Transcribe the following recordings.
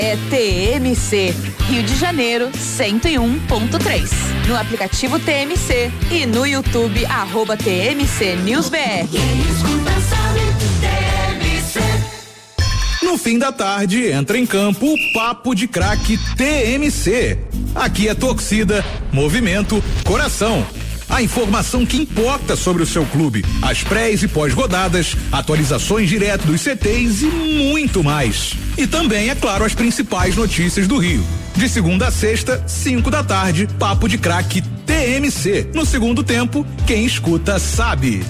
é TMC, Rio de Janeiro 101.3. No aplicativo TMC e no YouTube @TMC News BR. No fim da tarde, entra em campo o Papo de Craque TMC. Aqui é torcida, movimento, coração. A informação que importa sobre o seu clube, as prés e pós-rodadas, atualizações direto dos CTs e muito mais. E também, é claro, as principais notícias do Rio. De segunda a sexta, 5 da tarde, Papo de Craque TMC. No segundo tempo, quem escuta sabe.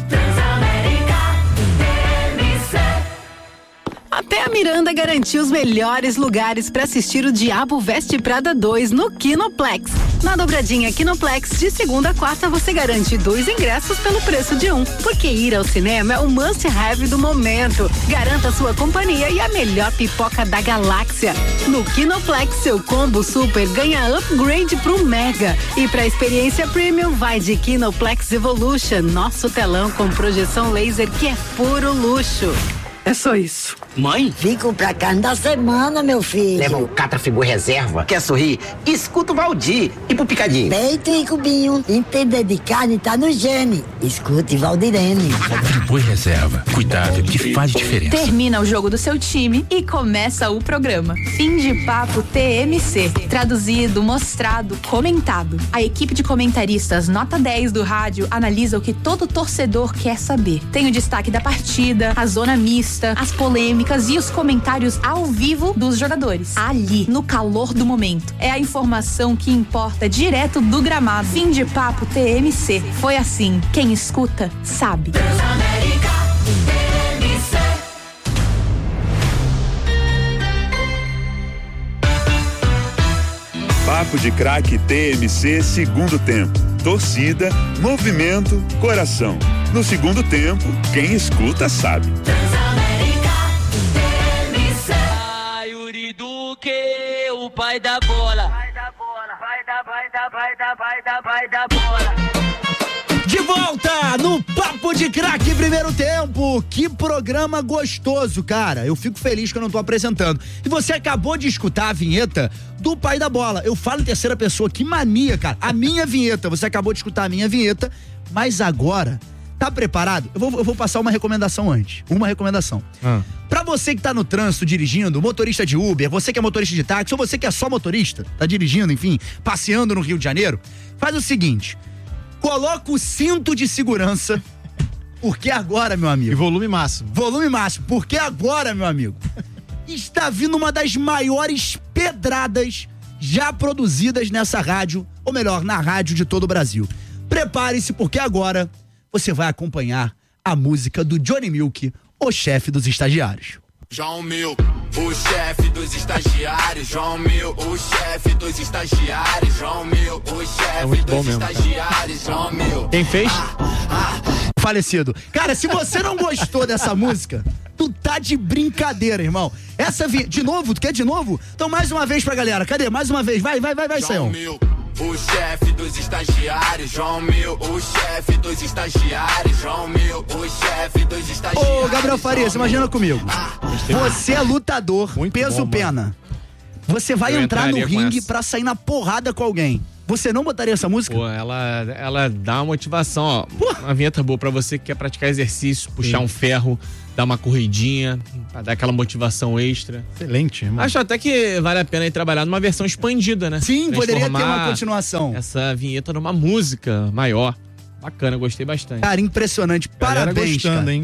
Até a Miranda garantiu os melhores lugares para assistir o Diabo Veste Prada 2 no Kinoplex. Na dobradinha Kinoplex, de segunda a quarta, você garante 2 ingressos pelo preço de 1. Porque ir ao cinema é o must-have do momento. Garanta sua companhia e a melhor pipoca da galáxia. No Kinoplex, seu combo super ganha upgrade pro Mega. E pra experiência premium, vai de Kinoplex Evolution, nosso telão com projeção laser que é puro luxo. É só isso. Mãe? Fico pra carne da semana, meu filho. Leva um Catrafigura reserva. Quer sorrir? Escuta o Valdir. E pro picadinho? Peito e cubinho. Entender de carne tá no gene. Escute Valdirene. Boi reserva. Cuidado que faz diferença. Termina o jogo do seu time e começa o programa. Fim de Papo TMC. Traduzido, mostrado, comentado. A equipe de comentaristas nota 10 do rádio analisa o que todo torcedor quer saber. Tem o destaque da partida, a zona mista, as polêmicas e os comentários ao vivo dos jogadores. Ali, no calor do momento. É a informação que importa direto do gramado. Fim de Papo TMC. Foi assim. Quem escuta, sabe. Papo de Craque TMC, segundo tempo. Torcida, movimento, coração. No segundo tempo, quem escuta sabe. O pai da bola. De volta no Papo de Craque, primeiro tempo. Que programa gostoso, cara. Eu fico feliz que eu não tô apresentando. E você acabou de escutar a vinheta do pai da bola. Eu falo em terceira pessoa, que mania, cara. A minha vinheta, você acabou de escutar a minha vinheta, mas agora, tá preparado? Eu vou passar uma recomendação antes. Uma recomendação. Pra você que tá no trânsito dirigindo, motorista de Uber, você que é motorista de táxi, ou você que é só motorista, tá dirigindo, enfim, passeando no Rio de Janeiro, faz o seguinte: coloca o cinto de segurança, porque agora, meu amigo... E volume máximo. Volume máximo, porque agora, meu amigo, está vindo uma das maiores pedradas já produzidas nessa rádio, ou melhor, na rádio de todo o Brasil. Prepare-se, porque agora você vai acompanhar a música do Johnny Milk, o chefe dos estagiários. João Milk, o chefe dos estagiários. João Milk, o chefe dos estagiários. João Milk, o chefe dos estagiários. João Milk. Quem fez? Falecido. Cara, se você não gostou dessa música, tu tá de brincadeira, irmão. Essa de novo? Tu quer de novo? Então mais uma vez pra galera. Cadê? Mais uma vez. Vai, Sayão. O chefe dos estagiários, João Milk, o chefe dos estagiários, João Milk, o chefe dos estagiários. Ô, Gabriel Farias, imagina comigo. Você é lutador, muito peso pena. Você vai entrar no ringue pra sair na porrada com alguém. Você não botaria essa música? Pô, ela dá uma motivação, ó. Uma vinheta boa pra você que quer praticar exercício, puxar um ferro, dar uma corridinha, pra dar aquela motivação extra. Excelente, irmão. Acho até que vale a pena ir trabalhar numa versão expandida, né? Sim, poderia ter uma continuação. Essa vinheta numa música maior. Bacana, gostei bastante. Cara, impressionante. Parabéns, gostando, cara. Hein?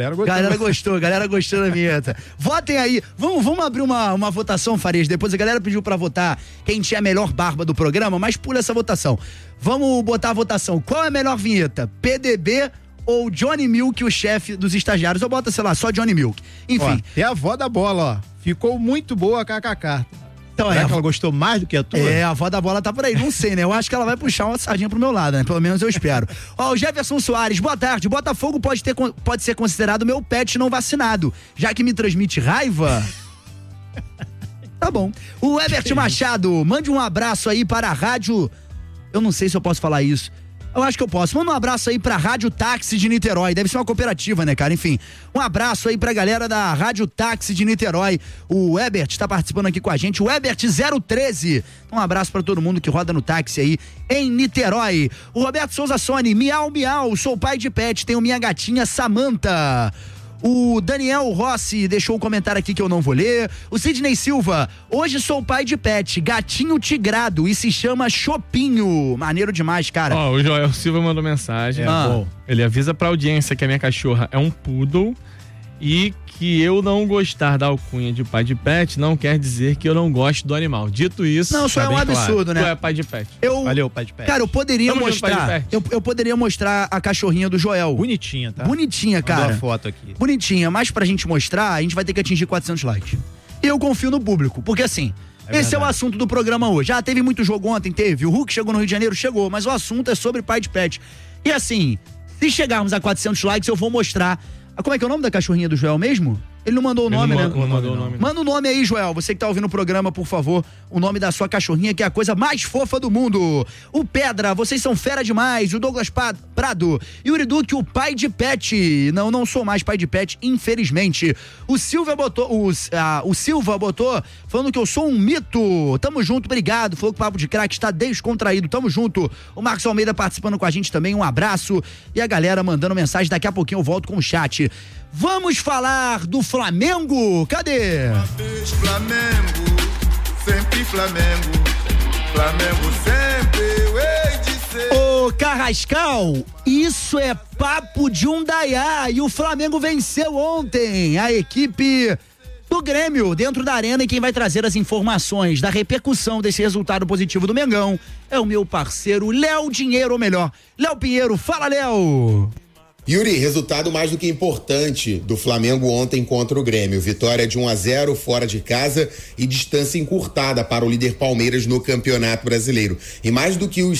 Galera gostou da vinheta. Votem aí. Vamos abrir uma votação, Farias. Depois a galera pediu pra votar quem tinha a melhor barba do programa, mas pula essa votação. Vamos botar a votação. Qual é a melhor vinheta? PDB ou Johnny Milk, o chefe dos estagiários? Ou bota, sei lá, só Johnny Milk. Enfim. Ó, é a avó da bola, ó. Ficou muito boa a KKK. Então, será que ela gostou mais do que a tua? É, a avó da bola tá por aí, não sei, né? Eu acho que ela vai puxar uma sardinha pro meu lado, né? Pelo menos eu espero. Ó, o Jefferson Soares, boa tarde. Botafogo pode ser considerado meu pet não vacinado, já que me transmite raiva. Tá bom. O Ebert Machado, mande um abraço aí para a rádio. Eu não sei se eu posso falar isso. Eu acho que eu posso. Manda um abraço aí pra Rádio Táxi de Niterói. Deve ser uma cooperativa, né, cara? Enfim, um abraço aí pra galera da Rádio Táxi de Niterói. O Ebert tá participando aqui com a gente. O Ebert 013. Um abraço pra todo mundo que roda no táxi aí em Niterói. O Roberto Souza Sone. Miau, miau. Sou pai de pet. Tenho minha gatinha Samanta. O Daniel Rossi deixou um comentário aqui que eu não vou ler. O Sidney Silva, hoje sou pai de pet, gatinho tigrado e se chama Chopinho. Maneiro demais, cara. Ó, o Joel Silva mandou mensagem. Bom, ele avisa pra audiência que a minha cachorra é um poodle e que eu não gostar da alcunha de pai de pet não quer dizer que eu não gosto do animal. Dito isso... Não, isso é um absurdo, né? Tu é pai de pet. Valeu, pai de pet. Cara, eu poderia mostrar... Eu poderia mostrar a cachorrinha do Joel. Bonitinha, tá? Bonitinha, cara. Mandou a foto aqui. Bonitinha, mas pra gente mostrar, a gente vai ter que atingir 400 likes. E eu confio no público, porque assim... Esse é o assunto do programa hoje. Ah, teve muito jogo ontem, teve. O Hulk chegou no Rio de Janeiro, chegou. Mas o assunto é sobre pai de pet. E assim, se chegarmos a 400 likes, eu vou mostrar... Como é que é o nome da cachorrinha do Joel mesmo? Ele não mandou o nome, né? Não mandou o nome. Manda o nome aí, Joel. Você que tá ouvindo o programa, por favor. O nome da sua cachorrinha, que é a coisa mais fofa do mundo. O Pedra, vocês são fera demais. O Douglas Prado. E o Uriduque, o pai de pet. Não sou mais pai de pet, infelizmente. O Silva botou, falando que eu sou um mito. Tamo junto, obrigado. Falou que o Papo de Craque está descontraído. Tamo junto. O Marcos Almeida participando com a gente também. Um abraço. E a galera mandando mensagem. Daqui a pouquinho eu volto com o chat. Vamos falar do Flamengo? Cadê? Flamengo, sempre Flamengo. Flamengo sempre, eu hei de ser. Ô Carrascal, isso é papo de um daiá. E o Flamengo venceu ontem a equipe do Grêmio dentro da arena. E quem vai trazer as informações da repercussão desse resultado positivo do Mengão é o meu parceiro Léo Dinheiro, ou melhor, Léo Pinheiro. Fala, Léo! Yuri, resultado mais do que importante do Flamengo ontem contra o Grêmio. Vitória de 1-0 fora de casa e distância encurtada para o líder Palmeiras no Campeonato Brasileiro. E mais do que os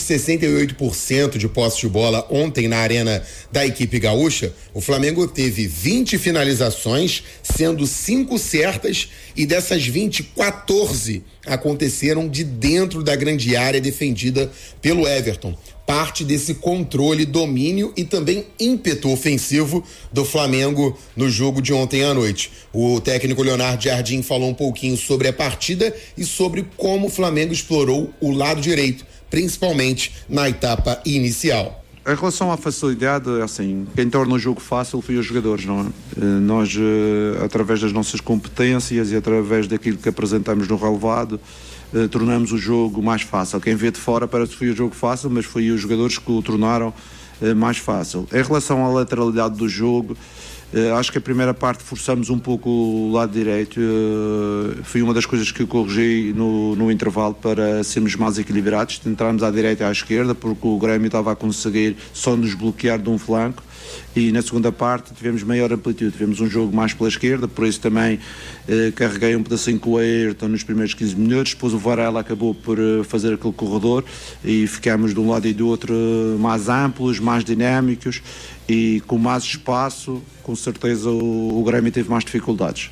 68% de posse de bola ontem na arena da equipe gaúcha, o Flamengo teve 20 finalizações, sendo 5 certas, e dessas 20, 14 aconteceram de dentro da grande área defendida pelo Everton. Parte desse controle, domínio e também ímpeto ofensivo do Flamengo no jogo de ontem à noite. O técnico Leonardo Jardim falou um pouquinho sobre a partida e sobre como o Flamengo explorou o lado direito, principalmente na etapa inicial. Em relação à facilidade, assim, quem torna o jogo fácil foi os jogadores, não é? Nós, através das nossas competências e através daquilo que apresentamos no relevado, tornamos o jogo mais fácil. Quem vê de fora parece que foi o jogo fácil, mas foi os jogadores que o tornaram mais fácil. Em relação à lateralidade do jogo, acho que a primeira parte forçamos um pouco o lado direito. Foi uma das coisas que eu corrigi no intervalo para sermos mais equilibrados. Tentámos à direita e à esquerda, porque o Grêmio estava a conseguir só nos bloquear de um flanco. E na segunda parte tivemos maior amplitude, tivemos um jogo mais pela esquerda, por isso também carreguei um pedacinho com o Ayrton nos primeiros 15 minutos, depois o Varela acabou por fazer aquele corredor e ficámos de um lado e do outro mais amplos, mais dinâmicos e com mais espaço. Com certeza o Grêmio teve mais dificuldades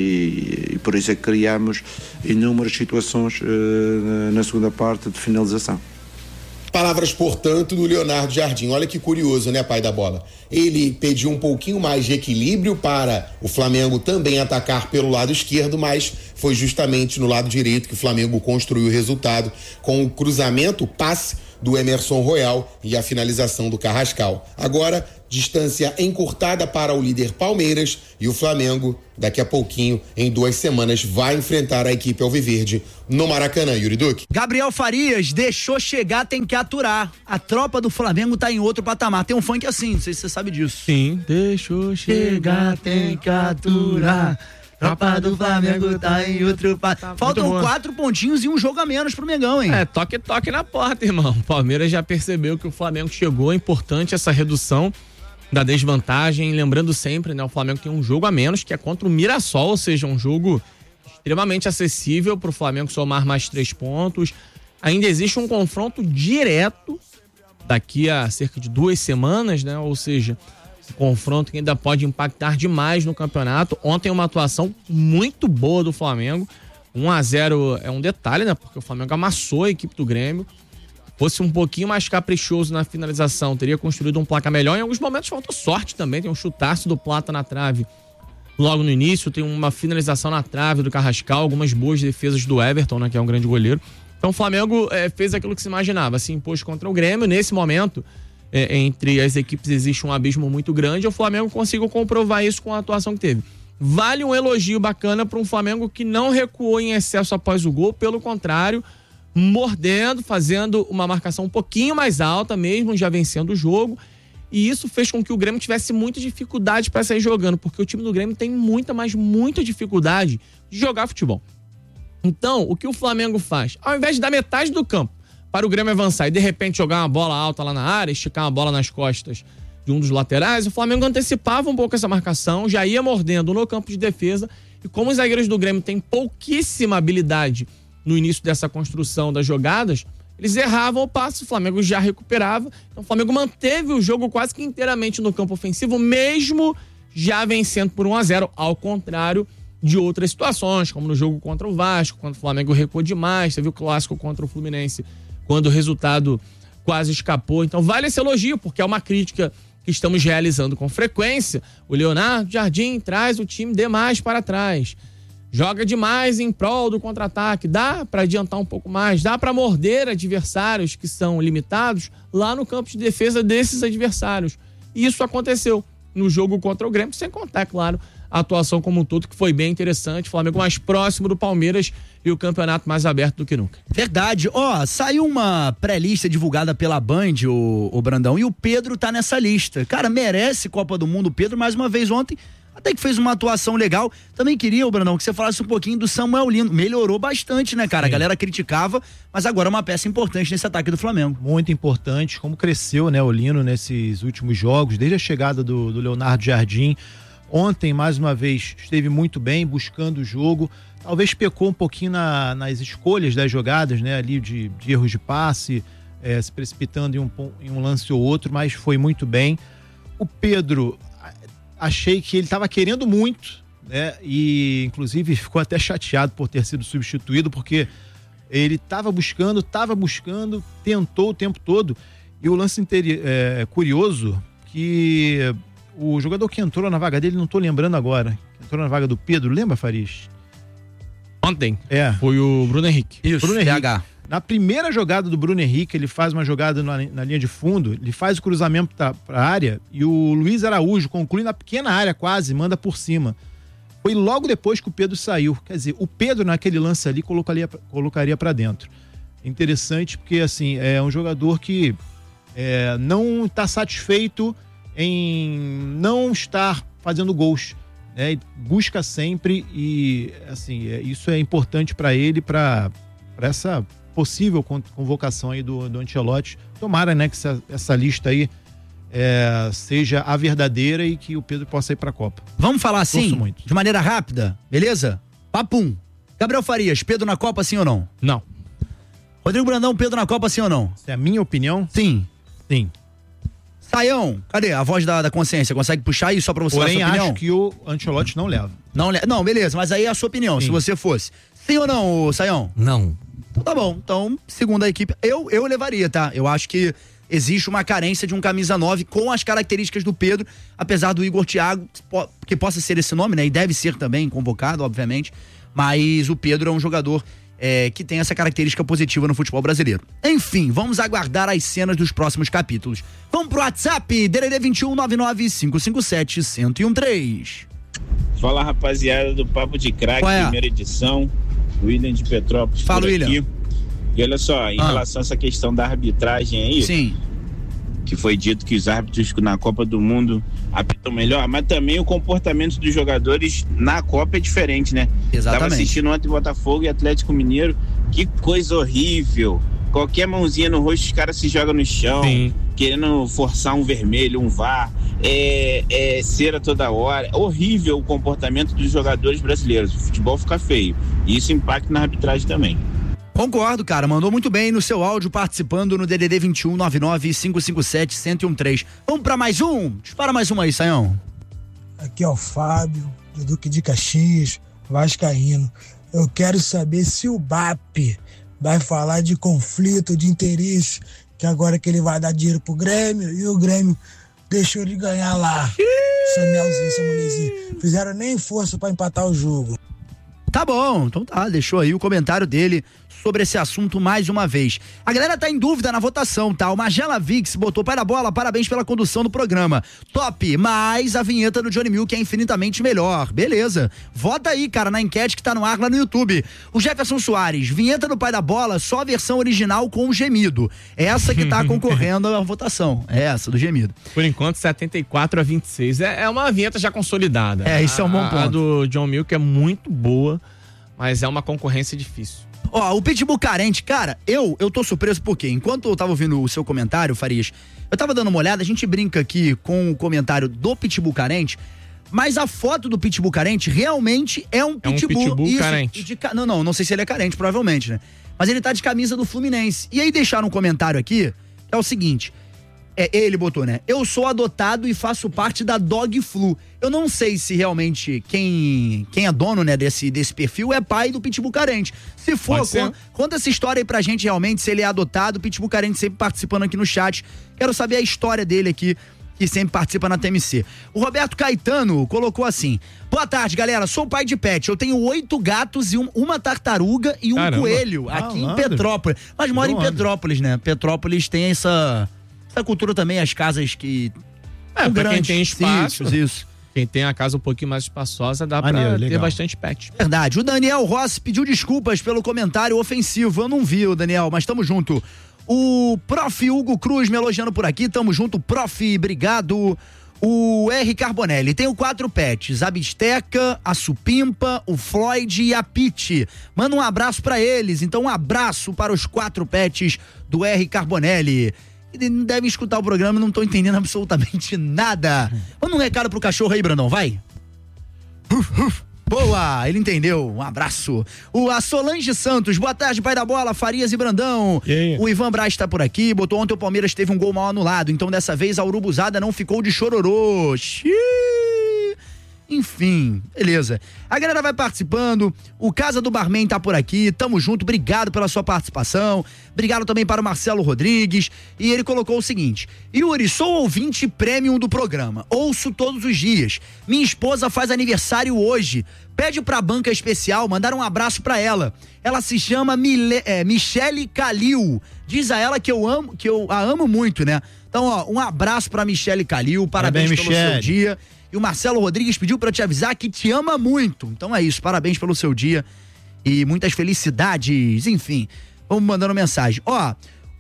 e por isso é que criamos inúmeras situações na segunda parte de finalização. Palavras, portanto, do Leonardo Jardim. Olha que curioso, né, pai da bola? Ele pediu um pouquinho mais de equilíbrio para o Flamengo também atacar pelo lado esquerdo, mas foi justamente no lado direito que o Flamengo construiu o resultado com o cruzamento, o passe do Emerson Royal e a finalização do Carrascal. Agora, distância encurtada para o líder Palmeiras e o Flamengo, daqui a pouquinho, em 2 semanas, vai enfrentar a equipe alviverde no Maracanã. Yuri Duque. Gabriel Farias, deixou chegar, tem que aturar. A tropa do Flamengo tá em outro patamar. Tem um funk assim, não sei se você sabe disso. Sim, deixou chegar, tem que aturar. Tropa do Flamengo tá em outro patamar. Faltam 4 pontinhos e um jogo a menos pro Mengão, hein? Toque na porta, irmão. O Palmeiras já percebeu que o Flamengo chegou. É importante essa redução da desvantagem. Lembrando sempre, né? O Flamengo tem um jogo a menos, que é contra o Mirassol, ou seja, um jogo extremamente acessível pro Flamengo somar mais 3 pontos. Ainda existe um confronto direto daqui a cerca de 2 semanas, né? Ou seja, um confronto que ainda pode impactar demais no campeonato. Ontem uma atuação muito boa do Flamengo. 1-0 é um detalhe, né? Porque o Flamengo amassou a equipe do Grêmio. fosse um pouquinho mais caprichoso na finalização, teria construído um placar melhor. Em alguns momentos faltou sorte também, tem um chutaço do Plata na trave logo no início, tem uma finalização na trave do Carrascal, algumas boas defesas do Everton, né, que é um grande goleiro. Então o Flamengo fez aquilo que se imaginava, se impôs contra o Grêmio. Nesse momento, entre as equipes existe um abismo muito grande, o Flamengo conseguiu comprovar isso com a atuação que teve. Vale um elogio bacana para um Flamengo que não recuou em excesso após o gol, pelo contrário, mordendo, fazendo uma marcação um pouquinho mais alta, mesmo já vencendo o jogo. E isso fez com que o Grêmio tivesse muita dificuldade para sair jogando, porque o time do Grêmio tem muita dificuldade de jogar futebol. Então, o que o Flamengo faz? Ao invés de dar metade do campo para o Grêmio avançar e de repente jogar uma bola alta lá na área, esticar uma bola nas costas de um dos laterais, o Flamengo antecipava um pouco essa marcação, já ia mordendo no campo de defesa, e como os zagueiros do Grêmio têm pouquíssima habilidade no início dessa construção das jogadas, eles erravam o passe, o Flamengo já recuperava. Então o Flamengo manteve o jogo quase que inteiramente no campo ofensivo, mesmo já vencendo por 1-0, ao contrário de outras situações, como no jogo contra o Vasco, quando o Flamengo recuou demais. Teve o clássico contra o Fluminense, quando o resultado quase escapou. Então vale esse elogio, porque é uma crítica que estamos realizando com frequência. O Leonardo Jardim traz o time demais para trás, joga demais em prol do contra-ataque, dá para adiantar um pouco mais, dá para morder adversários que são limitados lá no campo de defesa desses adversários. E isso aconteceu no jogo contra o Grêmio, sem contar, claro, a atuação como um todo, que foi bem interessante. O Flamengo mais próximo do Palmeiras e o campeonato mais aberto do que nunca. Verdade. Saiu uma pré-lista divulgada pela Band, o Brandão, e o Pedro tá nessa lista. Cara, merece Copa do Mundo o Pedro, mais uma vez ontem, até que fez uma atuação legal. Também queria, Brandão, que você falasse um pouquinho do Samuel Lino. Melhorou bastante, né, cara? Sim. A galera criticava, mas agora é uma peça importante nesse ataque do Flamengo. Muito importante, como cresceu, né, o Lino nesses últimos jogos, desde a chegada do Leonardo Jardim. Ontem, mais uma vez, esteve muito bem, buscando o jogo. Talvez pecou um pouquinho nas escolhas das jogadas, né, ali de erros de passe, se precipitando em um lance ou outro, mas foi muito bem. O Pedro, achei que ele estava querendo muito, né? E inclusive ficou até chateado por ter sido substituído, porque ele estava buscando, tentou o tempo todo. E o lance curioso, que o jogador que entrou na vaga dele, não estou lembrando agora, entrou na vaga do Pedro, lembra, Farias? Ontem. Foi o Bruno Henrique. Isso, Bruno Henrique. Na primeira jogada do Bruno Henrique, ele faz uma jogada na linha de fundo, ele faz o cruzamento para a área e o Luiz Araújo conclui na pequena área quase, manda por cima. Foi logo depois que o Pedro saiu. Quer dizer, o Pedro naquele lance ali colocaria para dentro. Interessante porque, assim, é um jogador que não está satisfeito em não estar fazendo gols, né? Busca sempre e, assim, isso é importante para ele, para essa possível convocação aí do Ancelotti. Tomara, né, que essa lista aí seja a verdadeira e que o Pedro possa ir pra Copa. Vamos falar assim, de maneira rápida, beleza? Papum. Gabriel Farias, Pedro na Copa, sim ou não? Não. Rodrigo Brandão, Pedro na Copa, sim ou não? Essa é a minha opinião? Sim. Sim. Saião, cadê a voz da consciência? Consegue puxar aí só pra você dar a sua opinião? Acho que o Ancelotti não leva. Não, beleza, mas aí é a sua opinião, sim, se você fosse. Sim ou não, Saião? Não. Então tá bom, então, segundo a equipe, eu levaria, tá? Eu acho que existe uma carência de um camisa 9 com as características do Pedro, apesar do Igor Thiago, que possa ser esse nome, né? E deve ser também convocado, obviamente, mas o Pedro é um jogador que tem essa característica positiva no futebol brasileiro. Enfim, vamos aguardar as cenas dos próximos capítulos. Vamos pro WhatsApp, DDD 21 99 557 1013. Fala, rapaziada do Papo de Craque, primeira edição. William de Petrópolis. Fala, William. Aqui. E olha só, em relação a essa questão da arbitragem aí, sim, que foi dito que os árbitros na Copa do Mundo apitam melhor, mas também o comportamento dos jogadores na Copa é diferente, né? Exatamente. Tava assistindo ontem Botafogo e Atlético Mineiro, que coisa horrível. Qualquer mãozinha no rosto, os caras se jogam no chão, sim, querendo forçar um vermelho, um VAR, cera toda hora. Horrível o comportamento dos jogadores brasileiros. O futebol fica feio. E isso impacta na arbitragem também. Concordo, cara. Mandou muito bem no seu áudio, participando no DDD 21 99 557 1013. Vamos pra mais um? Dispara mais um aí, Saião. Aqui é o Fábio, do Duque de Caxias, vascaíno. Eu quero saber se o BAP vai falar de conflito de interesse, que agora que ele vai dar dinheiro pro Grêmio, e o Grêmio deixou ele ganhar lá. Samuelzinho, Samuelzinho. Fizeram nem força pra empatar o jogo. Tá bom, então tá, deixou aí o comentário dele sobre esse assunto mais uma vez. A galera tá em dúvida na votação, tá? O Magela Vix botou pai da bola, parabéns pela condução do programa. Top, mas a vinheta do Johnny Milk é infinitamente melhor. Beleza. Vota aí, cara, na enquete que tá no ar lá no YouTube. O Jefferson Soares, vinheta do pai da bola, só a versão original com o gemido. Essa que tá concorrendo à votação. É essa, do gemido. Por enquanto, 74-26. É uma vinheta já consolidada. Isso é um bom ponto. A do John Milk é muito boa, mas é uma concorrência difícil. Ó, o Pitbull carente, cara, eu tô surpreso porque enquanto eu tava ouvindo o seu comentário, Farias, eu tava dando uma olhada, a gente brinca aqui com o comentário do Pitbull carente, mas a foto do Pitbull carente realmente é um Pitbull. É um Pitbull carente. Não sei se ele é carente, provavelmente, né? Mas ele tá de camisa do Fluminense. E aí deixaram um comentário aqui, é o seguinte, ele botou, né? Eu sou adotado e faço parte da Dog Flu. Eu não sei se realmente quem é dono, né, desse perfil é pai do Pitbull carente. Se for, conta essa história aí pra gente realmente, se ele é adotado. O Pitbull carente sempre participando aqui no chat. Quero saber a história dele aqui, que sempre participa na TMC. O Roberto Caetano colocou assim: boa tarde, galera, sou pai de pet, eu tenho 8 gatos e uma tartaruga e um coelho aqui em Petrópolis. Mas mora em Petrópolis, né? Petrópolis tem essa cultura também, as casas que são grandes. Quem tem espaço, isso. Quem tem a casa um pouquinho mais espaçosa, dá pra ter bastante pet. Verdade. O Daniel Rossi pediu desculpas pelo comentário ofensivo. Eu não vi o Daniel, mas tamo junto. O Prof. Hugo Cruz me elogiando por aqui. Tamo junto, Prof. Obrigado. O R. Carbonelli. Tenho 4 pets: a Bisteca, a Supimpa, o Floyd e a Pete. Manda um abraço pra eles. Então, um abraço para os 4 pets do R. Carbonelli. Devem escutar o programa e não estão entendendo absolutamente nada. Manda um recado pro cachorro aí, Brandão, vai. Boa, ele entendeu, um abraço. A Solange Santos, boa tarde, pai da bola, Farias e Brandão. O Ivan Braz tá por aqui, botou ontem o Palmeiras teve um gol mal anulado, então dessa vez a Urubuzada não ficou de chororô. Enfim, beleza. A galera vai participando, o Casa do Barman tá por aqui, tamo junto, obrigado pela sua participação, obrigado também para o Marcelo Rodrigues, e ele colocou o seguinte: Yuri, sou ouvinte premium do programa, ouço todos os dias, minha esposa faz aniversário hoje, pede pra banca especial mandar um abraço pra ela, ela se chama Michele Calil, diz a ela que eu a amo muito, né? Então, ó, um abraço pra Michele Calil, parabéns pelo seu dia. E o Marcelo Rodrigues pediu pra te avisar que te ama muito. Então é isso, parabéns pelo seu dia e muitas felicidades. Enfim, vamos mandando mensagem. Ó,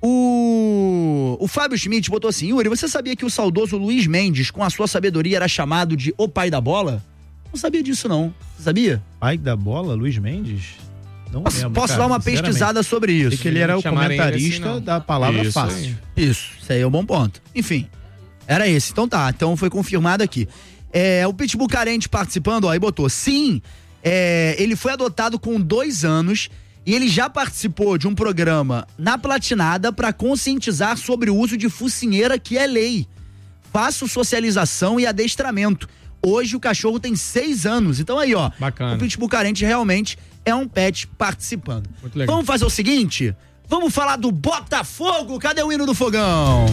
o Fábio Schmidt botou assim: Yuri, você sabia que o saudoso Luiz Mendes, com a sua sabedoria, era chamado de o pai da bola? Não sabia disso, não. Você sabia? Pai da bola, Luiz Mendes? Não lembro, posso dar uma pesquisada sobre isso. Sei que ele era o comentarista da palavra isso fácil. Isso aí é um bom ponto. Enfim, era esse. Então tá, então foi confirmado aqui. O Pitbull carente participando, ó, e botou, sim, ele foi adotado com 2 anos e ele já participou de um programa na Platinada para conscientizar sobre o uso de focinheira, que é lei. Faço socialização e adestramento. Hoje o cachorro tem 6 anos, então aí, ó, bacana. O Pitbull carente realmente é um pet participando. Muito legal. Vamos fazer o seguinte, vamos falar do Botafogo, cadê o hino do fogão?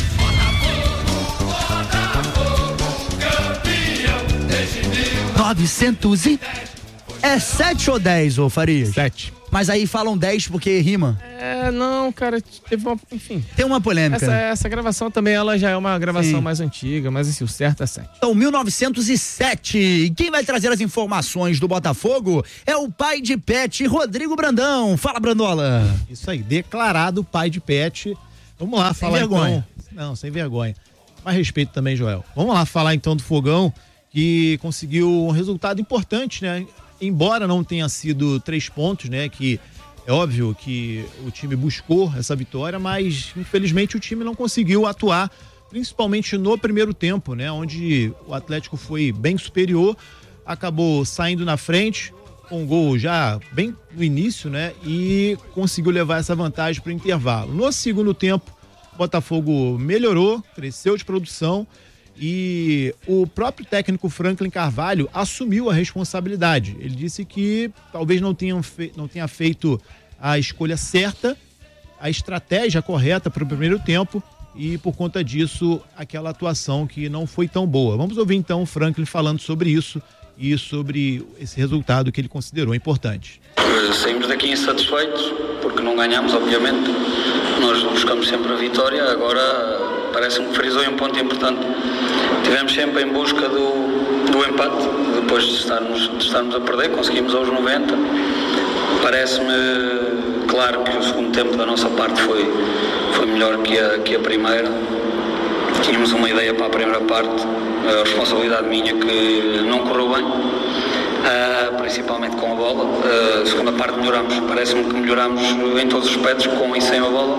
900 e... É 7 ou 10, ô Farias? 7. Mas aí falam 10 porque rima. Não, cara, teve uma... Enfim. Tem uma polêmica. Essa gravação também, ela já é uma gravação mais antiga, mas assim, o certo é 7. Então, 1907. E quem vai trazer as informações do Botafogo é o pai de pet, Rodrigo Brandão. Fala, Brandola. Isso aí, declarado pai de pet. Vamos lá falar vergonha. Então... Não, sem vergonha. Mais respeito também, Joel. Vamos lá falar então do Fogão, que conseguiu um resultado importante, né? Embora não tenha sido 3 pontos, né? Que é óbvio que o time buscou essa vitória, mas infelizmente o time não conseguiu atuar, principalmente no primeiro tempo, né? Onde o Atlético foi bem superior, acabou saindo na frente, com um gol já bem no início, né? E conseguiu levar essa vantagem para o intervalo. No segundo tempo, o Botafogo melhorou, cresceu de produção, e o próprio técnico Franklin Carvalho assumiu a responsabilidade. Ele disse que talvez não tenha feito a escolha certa, a estratégia correta para o primeiro tempo e, por conta disso, aquela atuação que não foi tão boa. Vamos ouvir então o Franklin falando sobre isso e sobre esse resultado que ele considerou importante. Saímos daqui insatisfeitos porque não ganhamos, obviamente. Nós buscamos sempre a vitória, agora parece-me que frisou um ponto importante. Estivemos sempre em busca do empate, depois de estarmos a perder, conseguimos aos 90. Parece-me claro que o segundo tempo da nossa parte foi melhor que a primeira. Tínhamos uma ideia para a primeira parte, a responsabilidade minha que não correu bem, principalmente com a bola. A segunda parte melhoramos, parece-me que melhoramos em todos os aspectos, com e sem a bola,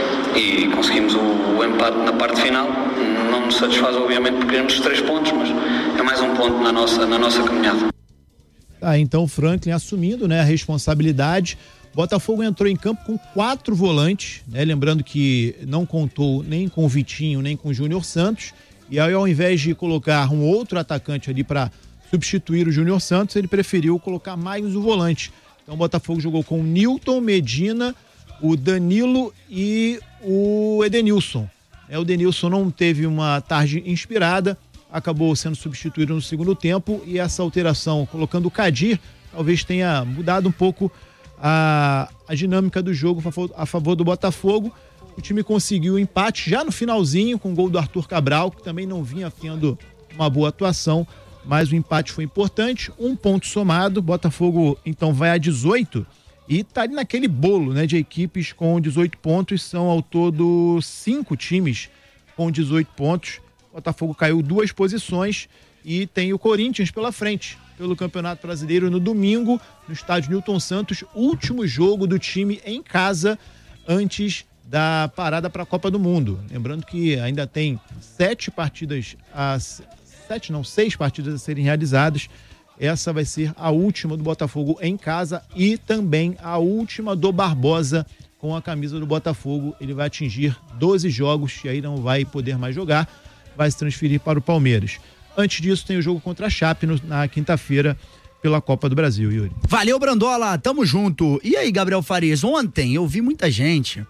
e conseguimos o empate na parte final. Não nos satisfaz, obviamente, porque queremos 3 pontos, mas é mais um ponto na nossa caminhada. Então o Franklin assumindo, né, a responsabilidade. Botafogo entrou em campo com 4 volantes, né? Lembrando que não contou nem com o Vitinho, nem com o Júnior Santos. E aí, ao invés de colocar um outro atacante ali para substituir o Júnior Santos, ele preferiu colocar mais um volante. Então o Botafogo jogou com o Nilton, Medina, o Danilo e o Edenilson. O Denilson não teve uma tarde inspirada, acabou sendo substituído no segundo tempo, e essa alteração, colocando o Kadir, talvez tenha mudado um pouco a dinâmica do jogo a favor do Botafogo. O time conseguiu o empate já no finalzinho com o gol do Arthur Cabral, que também não vinha tendo uma boa atuação, mas o empate foi importante, 1 ponto somado. Botafogo então vai a 18 e tá ali naquele bolo, né, de equipes com 18 pontos, são ao todo 5 times com 18 pontos. Botafogo caiu 2 posições e tem o Corinthians pela frente, pelo Campeonato Brasileiro no domingo, no estádio Nilton Santos, último jogo do time em casa antes da parada para a Copa do Mundo. Lembrando que ainda tem 6 partidas a serem realizadas. Essa vai ser a última do Botafogo em casa e também a última do Barbosa com a camisa do Botafogo. Ele vai atingir 12 jogos e aí não vai poder mais jogar, vai se transferir para o Palmeiras. Antes disso, tem o jogo contra a Chape na quinta-feira pela Copa do Brasil, Yuri. Valeu, Brandola, tamo junto. E aí, Gabriel Farias, ontem eu vi muita gente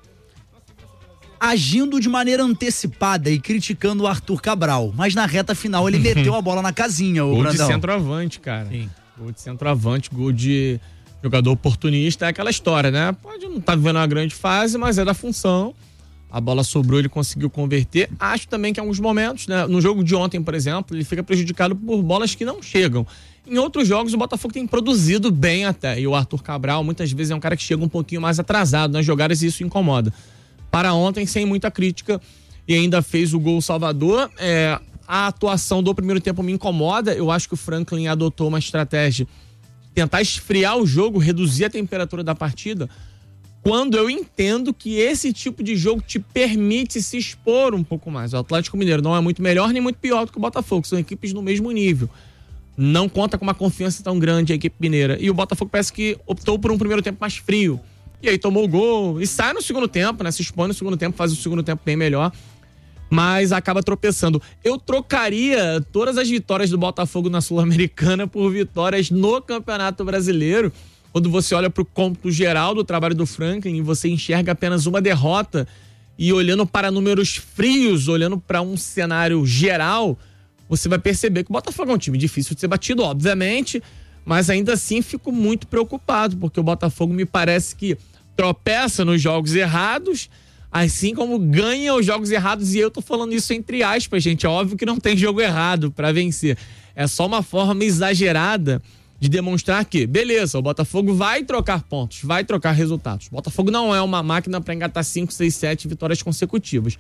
agindo de maneira antecipada e criticando o Arthur Cabral, mas na reta final ele meteu a bola na casinha, o Brandão. Gol de centroavante, cara. Sim. Gol de centroavante, gol de jogador oportunista, é aquela história, né? Pode não estar vivendo uma grande fase, mas é da função. A bola sobrou, ele conseguiu converter. Acho também que em alguns momentos, né? No jogo de ontem, por exemplo, ele fica prejudicado por bolas que não chegam. Em outros jogos, o Botafogo tem produzido bem até. E o Arthur Cabral, muitas vezes, é um cara que chega um pouquinho mais atrasado nas jogadas e isso incomoda. Para ontem, sem muita crítica, e ainda fez o gol salvador. A atuação do primeiro tempo me incomoda. Eu acho que o Franklin adotou uma estratégia de tentar esfriar o jogo, reduzir a temperatura da partida, quando eu entendo que esse tipo de jogo te permite se expor um pouco mais. O Atlético Mineiro não é muito melhor nem muito pior do que o Botafogo, são equipes no mesmo nível. Não conta com uma confiança tão grande a equipe mineira. E o Botafogo parece que optou por um primeiro tempo mais frio. E aí tomou o gol e sai no segundo tempo, né? Se expõe no segundo tempo, faz o segundo tempo bem melhor, mas acaba tropeçando. Eu trocaria todas as vitórias do Botafogo na Sul-Americana por vitórias no Campeonato Brasileiro. Quando você olha para o cômputo geral do trabalho do Franklin e você enxerga apenas uma derrota e olhando para números frios, olhando para um cenário geral, você vai perceber que o Botafogo é um time difícil de ser batido, obviamente, mas ainda assim fico muito preocupado, porque o Botafogo me parece que tropeça nos jogos errados, assim como ganha os jogos errados, e eu tô falando isso entre aspas, gente, é óbvio que não tem jogo errado para vencer, é só uma forma exagerada de demonstrar que, beleza, o Botafogo vai trocar pontos, vai trocar resultados. O Botafogo não é uma máquina para engatar 5, 6, 7 vitórias consecutivas.